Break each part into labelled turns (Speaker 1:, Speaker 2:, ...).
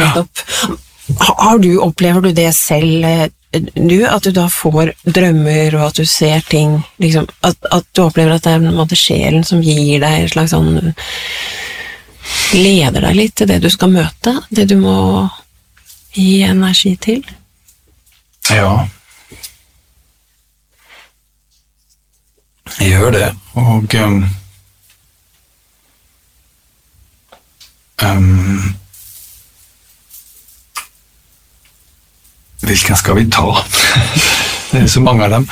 Speaker 1: nettopp. Opplever du det selv, at du da får drømmer, og at du ser ting, liksom, at du opplever at det en måte sjelen som gir deg en slags sånn, leder deg litt til det du skal møte, det du må gi energi til?
Speaker 2: Ja. Jeg gjør det, og hvilken skal vi ta? Det så mange av dem.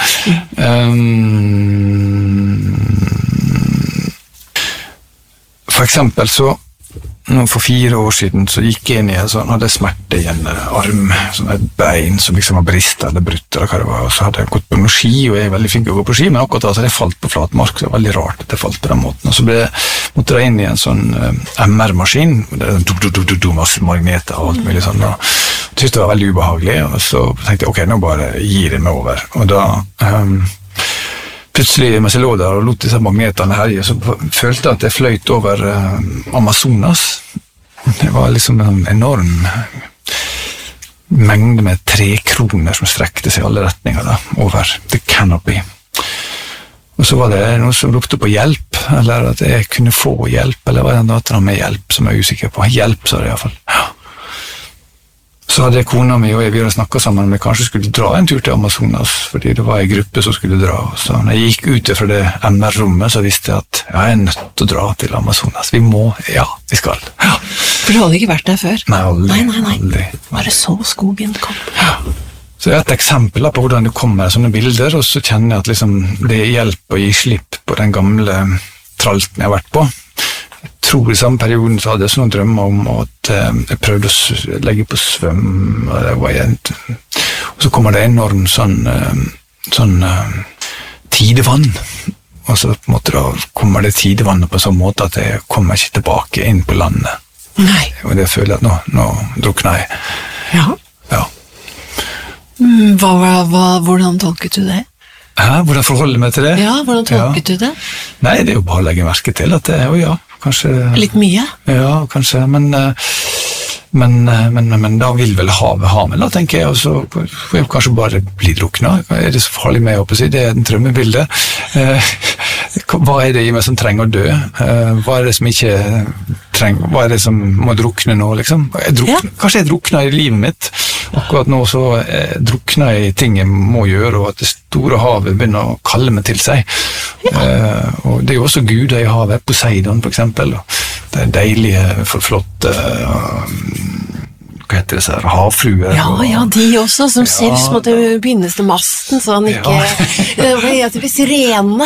Speaker 2: For eksempel så for 4 år siden så gikk jeg inn i en sånn, hadde smerte i en arm, sånn et bein som liksom var bristet eller brutt, eller hva det var, og så hadde jeg gått på noen ski, og jeg er veldig flink å gå på ski, men akkurat da så hadde jeg falt på flat mark, så det var veldig rart at jeg falt på den måten, og så måtte jeg inn i en sånn MR-maskin, det er masse magneter og alt mulig sånn, og jeg syntes det var veldig ubehagelig, og så tenkte jeg, ok, nå bare gir jeg meg over, og da plutselig, mens jeg lå der og lot disse magnetene herje, så følte jeg at jeg fløyt over Amazonas. Det var liksom en enorm mengde med trekroner som strekte seg i alle retninger da, over the canopy. Og så var det noen som ropte på hjelp, eller at jeg kunne få hjelp, eller var det en datter med hjelp, som jeg er usikker på. Hjelp, sa det i hvert fall. Ja. Så hadde kona mi og jeg ville snakket sammen om jeg kanskje skulle dra en tur til Amazonas, fordi det var en gruppe som skulle dra. Så når jeg gikk ut fra det MR-rommet, så visste jeg at jeg er nødt til å dra til Amazonas. Vi skal. Ja.
Speaker 1: For du hadde ikke vært der før?
Speaker 2: Nei, aldri.
Speaker 1: Nei. Bare så skogen kom.
Speaker 2: Ja. Så jeg har et eksempel på hvordan det kommer sånne bilder, og så kjenner jeg at liksom, det hjelper å gi slipp på den gamle tralten jeg har vært på. Jeg tror i samme perioden så hadde jeg sånne drømmer om at jeg prøvde å legge på svøm, og så kommer det enorm sånn tidevann, og så på en måte da kommer det tidevannet på en sånn måte at jeg kommer ikke tilbake inn på landet.
Speaker 1: Nei.
Speaker 2: Og det føler jeg at nå drukner jeg.
Speaker 1: Ja. Hvordan tolket du det?
Speaker 2: Hvordan forholder jeg meg til det?
Speaker 1: Ja, hvordan tolket du det?
Speaker 2: Nei, det er jo bare å legge merke til at det kanskje...
Speaker 1: Litt mye?
Speaker 2: Ja, kanskje, men da vil vel havet ha meg, da, tenker jeg, og så får jeg kanskje bare bli druknet. Er det så farlig med å si? Det er en drømmebilde. Hva er det i meg som trenger å dø? Hva er det som ikke trenger? Hva er det som må drukne nå, liksom? Kanskje jeg drukner i livet mitt. Akkurat nå så drukner jeg i ting jeg må gjøre, og at det store havet begynner å kalle meg til seg. Og det er jo også guder i havet, Poseidon for eksempel, og det er deilige, flotte, hva heter det, så havfruer.
Speaker 1: Ja, de også, som selv måtte bindes til masten, så han ikke, hva heter det, sirene.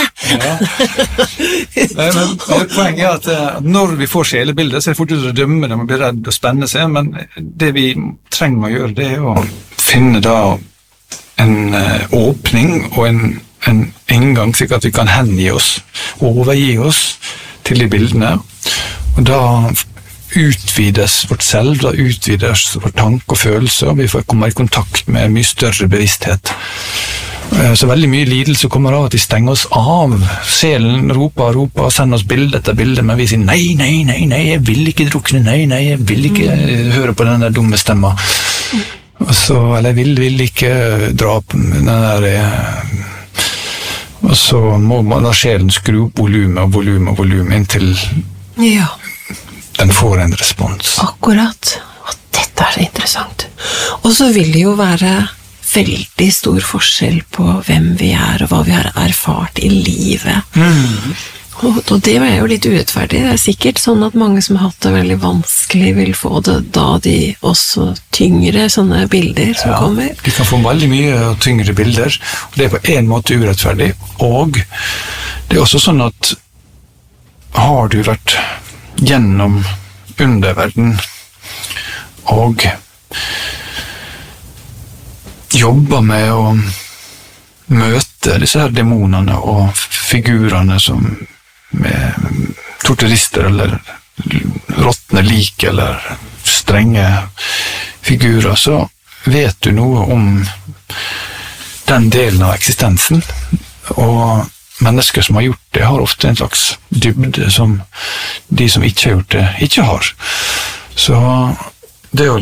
Speaker 2: Men poenget er at når vi får sjelebilder, så er det fort å dømme dem og bli redd og spenne seg, men det vi trenger å gjøre, det er å finne da en åpning og en inngang, slik at vi kan hengi oss, overgi oss til de bildene, og da utvides vårt selv, da utvides vår tanke og følelse, og vi får komme i kontakt med mye større bevissthet. Så veldig mye lidelse kommer av at vi stenger oss av. Sjelen roper og sender oss bilde etter bilde, men vi sier nei, jeg vil ikke drukne, nei, jeg vil ikke høre på den der dumme stemma. Eller jeg vil ikke dra på den der... Og så må man da sjelen skru opp volum inntil den får en respons.
Speaker 1: Akkurat. Og dette er så interessant. Og så vil det jo være veldig stor forskjell på hvem vi er, og hva vi har erfart i livet. Og det er jo litt urettferdig. Det er sikkert sånn at mange som har hatt det veldig vanskelig vil få det da de også tyngre sånne bilder som kommer.
Speaker 2: De kan få veldig mye tyngre bilder, og det er på en måte urettferdig. Og det er også sånn at har du vært gjennom underverden og jobber med å møte disse her demonene og figurene som med torturister eller råttne lik eller strenge figurer, så vet du noe om den delen av eksistensen, og mennesker som har gjort det har ofte en slags dybde som de som ikke har gjort det ikke har. Så det å